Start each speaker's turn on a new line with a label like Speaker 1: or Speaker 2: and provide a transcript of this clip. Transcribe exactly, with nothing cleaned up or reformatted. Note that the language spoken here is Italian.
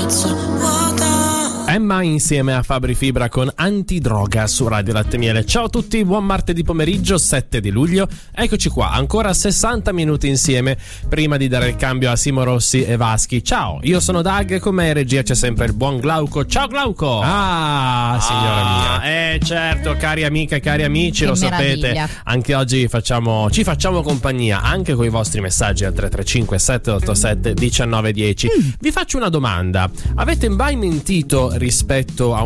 Speaker 1: palazzo vuoto.
Speaker 2: Emma insieme a Fabri Fibra con Antidroga su Radio Latte Miele. Ciao a tutti, buon martedì pomeriggio, sette di luglio. Eccoci qua, ancora sessanta minuti insieme prima di dare il cambio a Simo Rossi e Vaschi. Ciao, io sono Doug e con me in regia c'è sempre il buon Glauco. Ciao Glauco!
Speaker 3: Ah, signora
Speaker 2: ah,
Speaker 3: mia.
Speaker 2: Eh certo, cari amiche e cari amici,
Speaker 4: che
Speaker 2: lo
Speaker 4: meraviglia.
Speaker 2: sapete, anche oggi facciamo, ci facciamo compagnia anche con i vostri messaggi al tre tre cinque sette otto sette uno nove uno zero. Mm. Vi faccio una domanda: avete mai mentito rispetto a